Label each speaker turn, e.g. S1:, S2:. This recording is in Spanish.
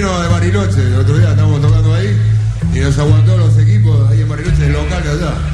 S1: vino de Bariloche, el otro día estábamos tocando ahí y nos aguantó los equipos ahí en Bariloche, el local de allá.